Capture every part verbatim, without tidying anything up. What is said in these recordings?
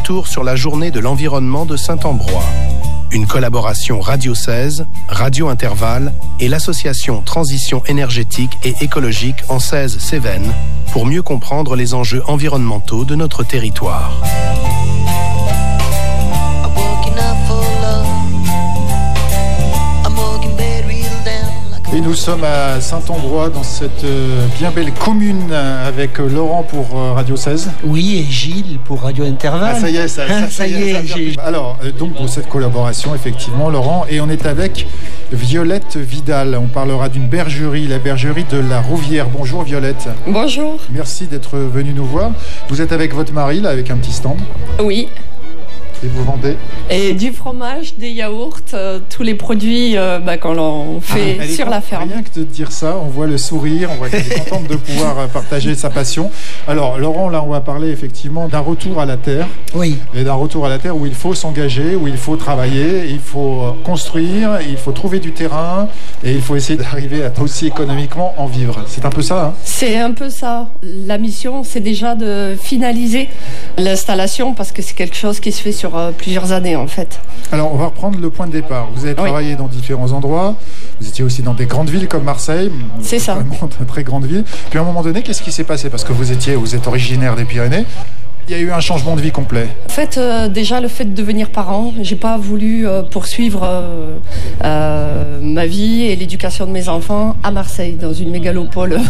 retour sur la journée de l'environnement de Saint-Ambrois. Une collaboration Radio seize, Radio Intervalle et l'association Transition énergétique et écologique en seize Cévennes pour mieux comprendre les enjeux environnementaux de notre territoire. Et nous sommes à Saint-Ambrois, dans cette euh, bien belle commune, avec euh, Laurent pour euh, Radio seize. Oui, et Gilles pour Radio Intervalle. Ah, ça y est, ça, ça, ça, ça y est. est j'ai... Alors, euh, donc pour cette collaboration, effectivement, Laurent, et on est avec Violette Vidal. On parlera d'une bergerie, la bergerie de la Rouvière. Bonjour Violette. Bonjour. Merci d'être venue nous voir. Vous êtes avec votre mari, là, avec un petit stand. Oui. Et vous vendez ? Et du fromage, des yaourts, euh, tous les produits euh, bah, qu'on l'on fait ah, sur la ferme. Rien que de dire ça, on voit le sourire, on voit qu'elle est contente de pouvoir partager sa passion. Alors Laurent, là on va parler effectivement d'un retour à la terre. Oui. Et d'un retour à la terre où il faut s'engager, où il faut travailler, il faut construire, il faut trouver du terrain et il faut essayer d'arriver à aussi économiquement en vivre. C'est un peu ça, hein ? C'est un peu ça. La mission, c'est déjà de finaliser l'installation parce que c'est quelque chose qui se fait sur plusieurs années en fait. Alors on va reprendre le point de départ. Vous avez travaillé oui. dans différents endroits. Vous étiez aussi dans des grandes villes comme Marseille. C'est ça. Vraiment de très grandes villes. Puis à un moment donné, qu'est-ce qui s'est passé ? Parce que vous étiez, vous êtes originaire des Pyrénées. Il y a eu un changement de vie complet. En fait, euh, déjà le fait de devenir parent, j'ai pas voulu euh, poursuivre euh, euh, ma vie et l'éducation de mes enfants à Marseille, dans une mégalopole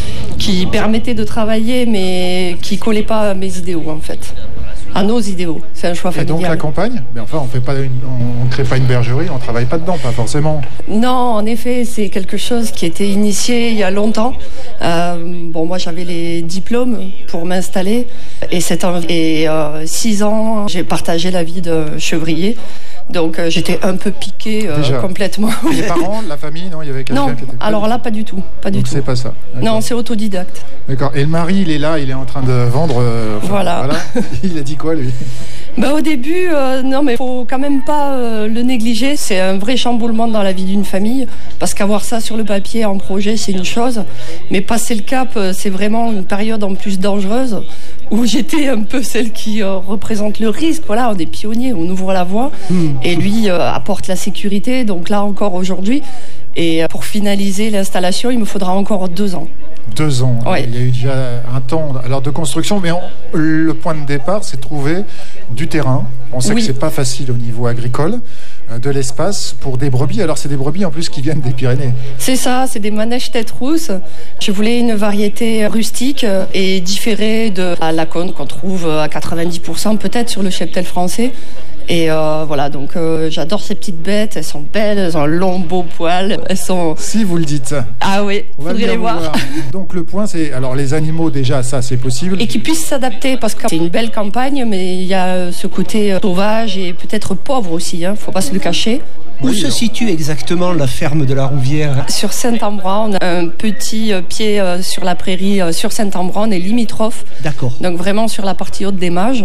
qui permettait de travailler, mais qui collait pas à mes idéaux en fait. À nos idéaux, c'est un choix familial. Et donc la campagne, mais enfin on fait pas une, on ne crée pas une bergerie, on travaille pas dedans, pas forcément. Non, en effet, c'est quelque chose qui était initié il y a longtemps. Euh, bon, moi j'avais les diplômes pour m'installer et c'est un, et euh, six ans, j'ai partagé la vie de chevrier. Donc euh, j'étais un peu piquée euh, complètement. Et les parents, la famille, non, il y avait quelqu'un non, qui était. Non, alors là pas du tout, pas du donc tout. C'est pas ça. D'accord. Non, c'est autodidacte. D'accord. Et le mari, il est là, il est en train de vendre. Euh, enfin, voilà. voilà. Il a dit quoi lui ? Bah, au début, euh, non, mais faut quand même pas euh, le négliger. C'est un vrai chamboulement dans la vie d'une famille, parce qu'avoir ça sur le papier en projet, c'est une chose, mais passer le cap, c'est vraiment une période en plus dangereuse où j'étais un peu celle qui euh, représente le risque. Voilà, on est pionniers, on ouvre la voie, mmh. et lui euh, apporte la sécurité. Donc là encore aujourd'hui, et pour finaliser l'installation, il me faudra encore deux ans. Deux ans. Ouais. Il y a eu déjà un temps alors, de construction, mais on, le point de départ, c'est de trouver du terrain. On sait oui. que c'est pas facile au niveau agricole, de l'espace pour des brebis. Alors c'est des brebis en plus qui viennent des Pyrénées. C'est ça, c'est des manèges tête rousse. Je voulais une variété rustique et différée de la cône qu'on trouve à quatre-vingt-dix pour cent peut-être sur le cheptel français. Et euh, voilà, donc euh, j'adore ces petites bêtes, elles sont belles, elles ont un long beau poil, elles sont... Si vous le dites. Ah oui, il faudrait les voir. voir. Donc le point c'est, alors les animaux déjà, ça c'est possible. Et qu'ils puissent s'adapter, parce que c'est une belle campagne, mais il y a ce côté sauvage et peut-être pauvre aussi, hein, faut pas se le cacher. Où oui, se alors. situe exactement la ferme de la Rouvière ? Sur Saint-Ambrois, on a un petit pied euh, sur la prairie, euh, sur Saint-Ambrois, on est limitrophe. D'accord. Donc vraiment sur la partie haute des Mages.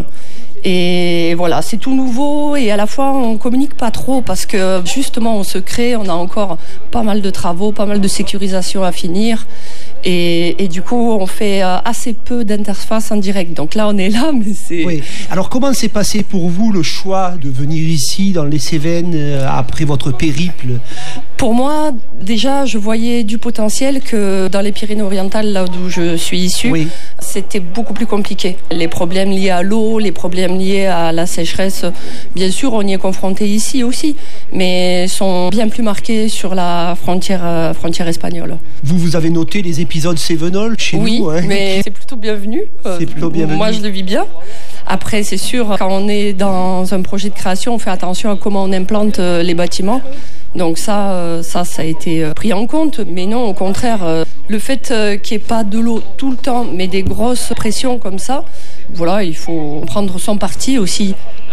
Et voilà, c'est tout nouveau et à la fois on communique pas trop parce que justement on se crée, on a encore pas mal de travaux, pas mal de sécurisation à finir et, et du coup on fait assez peu d'interface en direct. Donc là on est là, mais c'est... Oui. Alors comment s'est passé pour vous le choix de venir ici dans les Cévennes après votre périple ? Pour moi, déjà, je voyais du potentiel que dans les Pyrénées-Orientales, là d'où je suis issue, oui. c'était beaucoup plus compliqué. Les problèmes liés à l'eau, les problèmes liés à la sécheresse, bien sûr, on y est confronté ici aussi, mais sont bien plus marqués sur la frontière, frontière espagnole. Vous, vous avez noté les épisodes cévenols chez oui, nous ? Oui, hein. mais c'est plutôt bienvenu. C'est plutôt bienvenu. Moi, je le vis bien. Après, c'est sûr, quand on est dans un projet de création, on fait attention à comment on implante les bâtiments. Donc ça, ça, ça a été pris en compte. Mais non, au contraire, le fait qu'il n'y ait pas de l'eau tout le temps, mais des grosses pressions comme ça, voilà, il faut prendre son parti aussi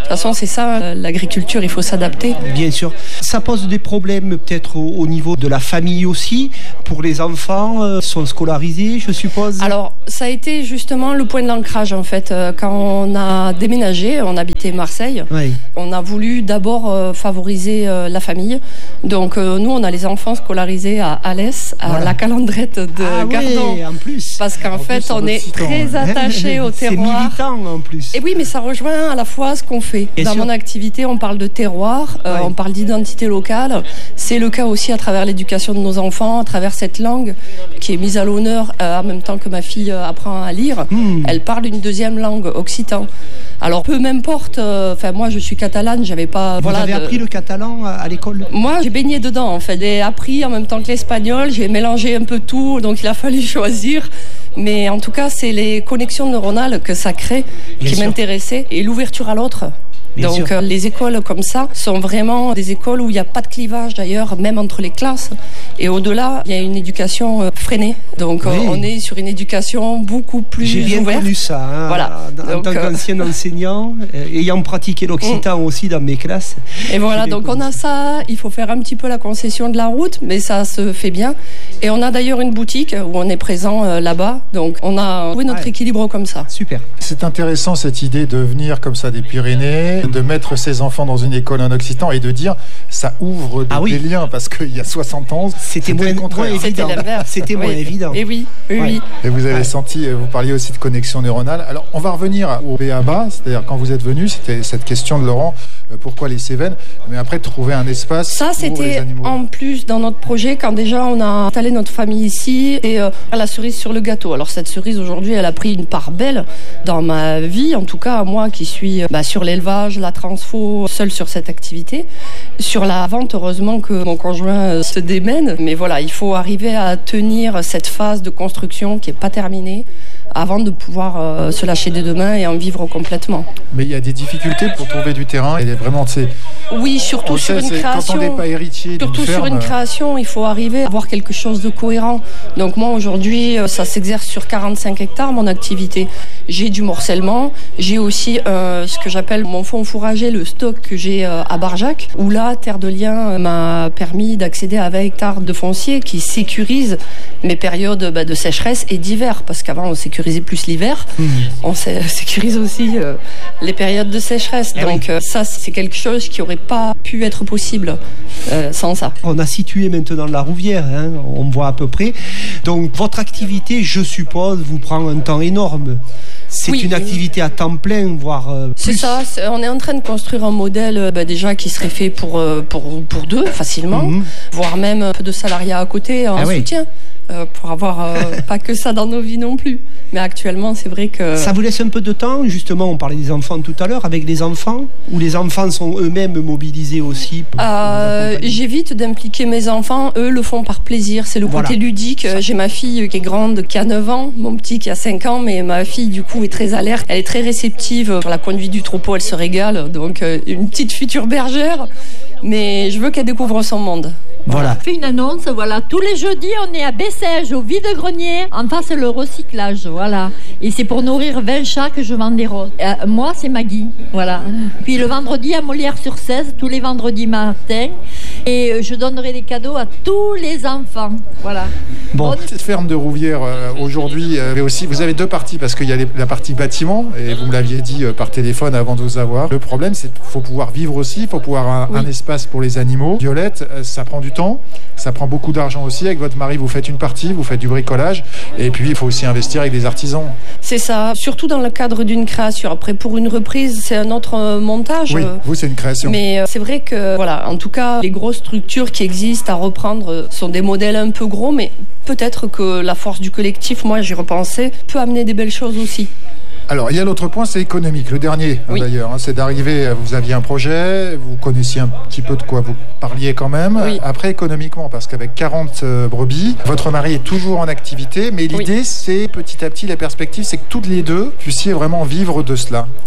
toute façon, c'est ça, l'agriculture, il faut s'adapter. Bien sûr. Ça pose des problèmes peut-être au, au niveau de la famille aussi. Pour les enfants, euh, sont scolarisés, je suppose. Alors, ça a été justement le point d'ancrage en fait. Quand on a déménagé, on habitait Marseille. Oui. On a voulu d'abord euh, favoriser euh, la famille. Donc, euh, nous, on a les enfants scolarisés à Alès, à voilà. la Calandrette de ah Gardon. Oui, en plus. Parce qu'en en fait, plus, on est citant, très hein. attachés au terroir. C'est militant en plus. Et oui, mais ça rejoint à la fois ce qu'on fait. Bien Dans sûr. Mon activité, on parle de terroir, euh, ouais. on parle d'identité locale. C'est le cas aussi à travers l'éducation de nos enfants, à travers cette langue qui est mise à l'honneur euh, en même temps que ma fille euh, apprend à lire. Mmh. Elle parle une deuxième langue, occitan. Alors peu m'importe, enfin euh, moi je suis catalane, j'avais pas. Vous voilà, avez de... appris le catalan à l'école? Moi j'ai baigné dedans en fait, j'ai appris en même temps que l'espagnol, j'ai mélangé un peu tout, donc il a fallu choisir. Mais en tout cas c'est les connexions neuronales que ça crée Bien qui sûr. m'intéressaient et l'ouverture à l'autre. Bien Donc euh, les écoles comme ça sont vraiment des écoles où il n'y a pas de clivage d'ailleurs, même entre les classes. Et au-delà, il y a une éducation euh, freinée. Donc oui. euh, on est sur une éducation beaucoup plus J'ai bien ouverte. connu ça, hein, voilà. en donc, tant qu'ancien euh... enseignant, euh, ayant pratiqué l'occitan mmh. aussi dans mes classes. Et voilà, donc on a ça, il faut faire un petit peu la concession de la route, mais ça se fait bien. Et on a d'ailleurs une boutique où on est présent euh, là-bas. Donc on a trouvé notre ouais. équilibre comme ça. Super. C'est intéressant cette idée de venir comme ça des Pyrénées, de mettre ses enfants dans une école en occitan et de dire ça ouvre ah des oui. liens parce qu'il y a soixante ans c'était moins, moins évident. C'était moins oui. évident. Et oui, oui, ouais. oui. Et vous avez ouais. senti, vous parliez aussi de connexion neuronale. Alors on va revenir au B A B A, c'est-à-dire quand vous êtes venu, c'était cette question de Laurent, euh, pourquoi les Cévennes, mais après trouver un espace ça pour c'était les animaux. En plus dans notre projet quand déjà on a installé notre famille ici et euh, la cerise sur le gâteau. Alors cette cerise aujourd'hui elle a pris une part belle dans ma vie, en tout cas moi qui suis bah, sur l'élevage, la transfo, seule sur cette activité. Sur la vente, heureusement que mon conjoint se démène, mais voilà, il faut arriver à tenir cette phase de construction qui n'est pas terminée avant de pouvoir euh, se lâcher des deux mains et en vivre complètement. Mais il y a des difficultés pour trouver du terrain. Il y a vraiment, c'est... Oui, surtout sur sait, une création. Quand on n'est pas héritier d'une Surtout ferme, sur une création, il faut arriver à avoir quelque chose de cohérent. Donc moi aujourd'hui, ça s'exerce sur quarante-cinq hectares mon activité. J'ai du morcellement, j'ai aussi euh, ce que j'appelle mon fonds fourrager, le stock que j'ai euh, à Barjac, où là, Terre de Liens euh, m'a permis d'accéder à vingt hectares de foncier qui sécurise mes périodes bah, de sécheresse et d'hiver, parce qu'avant on sécurisait plus l'hiver, mmh. on sé- sécurise aussi euh, les périodes de sécheresse. Eh Donc oui. euh, ça, c'est quelque chose qui aurait pas pu être possible euh, sans ça. On a situé maintenant la Rouvière, hein, on voit à peu près. Donc votre activité, je suppose, vous prend un temps énorme. C'est oui, une activité à temps plein, voire euh, plus. C'est ça, c'est, on est en train de construire un modèle euh, bah, déjà qui serait fait pour, euh, pour, pour deux facilement, mmh. voire même un peu de salariat à côté en ah soutien. Oui. Euh, pour avoir euh, pas que ça dans nos vies non plus. Mais actuellement, c'est vrai que... Ça vous laisse un peu de temps, justement, on parlait des enfants tout à l'heure, avec les enfants, ou les enfants sont eux-mêmes mobilisés aussi pour euh, J'évite d'impliquer mes enfants, eux le font par plaisir, c'est le voilà. côté ludique. Ça. J'ai ma fille qui est grande, qui a neuf ans, mon petit qui a cinq ans, mais ma fille du coup est très alerte, elle est très réceptive pour la conduite du troupeau, elle se régale, donc euh, une petite future bergère, mais je veux qu'elle découvre son monde. Voilà. On fait une annonce, voilà. Tous les jeudis, on est à Bessèges, au vide-grenier. En face, le recyclage, voilà. Et c'est pour nourrir vingt chats que je vends des roses. Euh, moi, c'est Maggie, voilà. Puis le vendredi, à Molière-sur-Cèze, tous les vendredis matin. Et je donnerai des cadeaux à tous les enfants, voilà. Bon, cette ferme de Rouvière, euh, aujourd'hui, euh, mais aussi, vous avez deux parties, parce qu'il y a les, la partie bâtiment, et vous me l'aviez dit euh, par téléphone avant de vous avoir. Le problème, c'est qu'il faut pouvoir vivre aussi, il faut pouvoir un, oui. un espace pour les animaux. Violette, euh, ça prend du temps, ça prend beaucoup d'argent aussi. Avec votre mari, vous faites une partie, vous faites du bricolage, et puis il faut aussi investir avec des artisans. C'est ça, surtout dans le cadre d'une création. Après, pour une reprise, c'est un autre euh, montage. Oui, vous, c'est une création. Mais euh, c'est vrai que, voilà, en tout cas, les grosses structures qui existent à reprendre euh, sont des modèles un peu gros, mais peut-être que la force du collectif, moi j'y repensais, peut amener des belles choses aussi. Alors, il y a l'autre point, c'est économique. Le dernier, oui. d'ailleurs, hein, c'est d'arriver, vous aviez un projet, vous connaissiez un petit peu de quoi vous parliez quand même. Oui. Après, économiquement, parce qu'avec quarante euh, brebis, votre mari est toujours en activité, mais l'idée, oui. c'est petit à petit, la perspective, c'est que toutes les deux puissiez vraiment vivre de cela.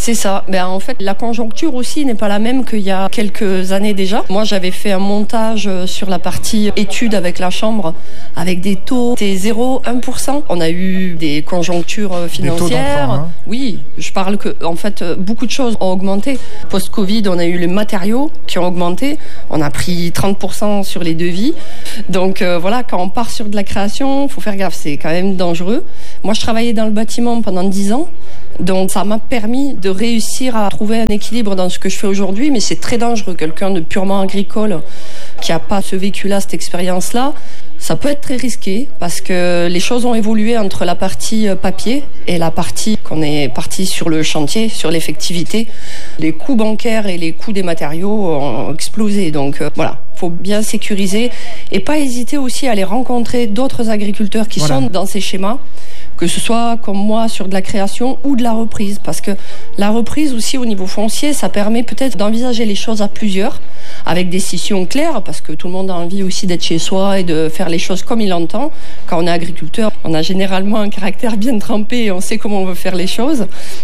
C'est ça. Ben, en fait, la conjoncture aussi n'est pas la même qu'il y a quelques années déjà. Moi, j'avais fait un montage sur la partie études avec la Chambre, avec des taux de zéro virgule un pour cent. On a eu des conjonctures financières. Hein. Oui, je parle que, en fait, beaucoup de choses ont augmenté. Post-Covid, on a eu les matériaux qui ont augmenté. On a pris trente pour cent sur les devis. Donc euh, voilà, quand on part sur de la création, il faut faire gaffe, c'est quand même dangereux. Moi, je travaillais dans le bâtiment pendant dix ans. Donc ça m'a permis de réussir à trouver un équilibre dans ce que je fais aujourd'hui, mais c'est très dangereux. Quelqu'un de purement agricole qui n'a pas ce vécu-là, cette expérience-là, ça peut être très risqué parce que les choses ont évolué entre la partie papier et la partie qu'on est parti sur le chantier, sur l'effectivité. Les coûts bancaires et les coûts des matériaux ont explosé. Donc euh, voilà, faut bien sécuriser et pas hésiter aussi à aller rencontrer d'autres agriculteurs qui voilà. sont dans ces schémas, que ce soit comme moi sur de la création ou de la reprise, parce que la reprise aussi au niveau foncier, ça permet peut-être d'envisager les choses à plusieurs, avec des scissions claires, parce que tout le monde a envie aussi d'être chez soi et de faire les choses comme il entend. Quand on est agriculteur, on a généralement un caractère bien trempé et on sait comment on veut faire les choses.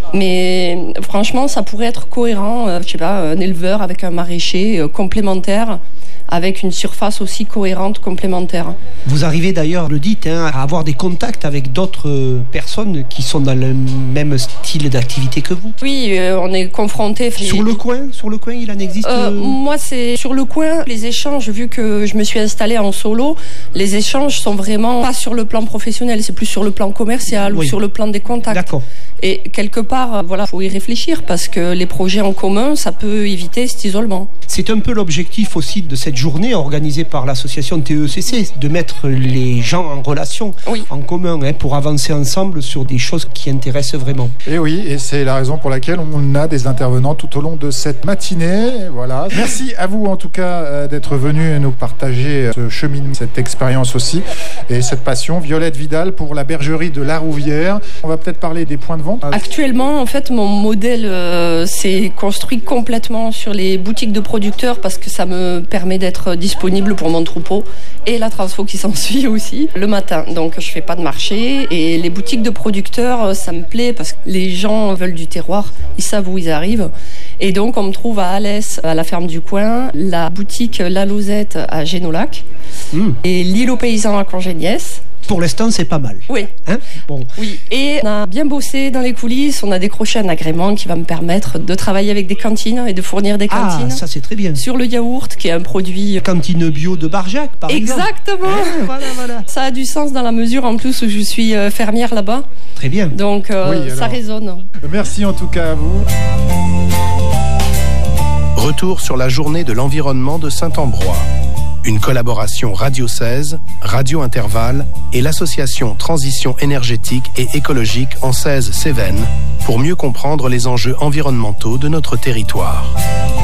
Mais franchement, ça pourrait être cohérent, euh, je sais pas, un éleveur avec un maraîcher euh, complémentaire, avec une surface aussi cohérente, complémentaire. Vous arrivez d'ailleurs, le dites, hein, à avoir des contacts avec d'autres personnes qui sont dans le même style d'activité que vous. Oui, euh, on est confrontés. Sur le coin, sur le coin, il en existe. Euh, moi, c'est sur le coin. Les échanges, vu que je me suis installée en solo, les échanges sont vraiment pas sur le plan professionnel, c'est plus sur le plan commercial oui. ou sur le plan des contacts. D'accord. Et quelque part, voilà, faut y réfléchir parce que les projets en commun, ça peut éviter cet isolement. C'est un peu l'objectif aussi de cette journée organisée par l'association T E C C, de mettre les gens en relation, oui. en commun, hein, pour avancer ensemble sur des choses qui intéressent vraiment. Et oui, et c'est la raison pour laquelle on a des intervenants tout au long de cette matinée. Voilà. Merci à vous en tout cas d'être venus nous partager ce cheminement, cette expérience aussi et cette passion. Violette Vidal pour la bergerie de La Rouvière. On va peut-être parler des points de vente. Actuellement, en fait, mon modèle euh, s'est construit complètement sur les boutiques de producteurs parce que ça me permet d'être disponible pour mon troupeau et la transfo qui s'ensuit aussi le matin. Donc, je fais pas de marché et les boutiques de producteurs, ça me plaît parce que les gens veulent du terroir, ils savent où ils arrivent. Et donc, on me trouve à Alès, à la ferme du coin, la boutique La Lozette à Génolac mmh. et l'île aux paysans à Congéniès. Pour l'instant, c'est pas mal. Oui. Hein bon. Oui. Et on a bien bossé dans les coulisses. On a décroché un agrément qui va me permettre de travailler avec des cantines et de fournir des cantines. Ah, ça c'est très bien. Sur le yaourt, qui est un produit... Cantine bio de Barjac, par Exactement. exemple. Exactement. Voilà, voilà. Ça a du sens dans la mesure, en plus, où je suis fermière là-bas. Très bien. Donc, euh, oui, ça résonne. Merci en tout cas à vous. Retour sur la journée de l'environnement de Saint-Ambrois. Une collaboration Radio seize, Radio Intervalle et l'association Transition énergétique et écologique en seize Cévennes pour mieux comprendre les enjeux environnementaux de notre territoire.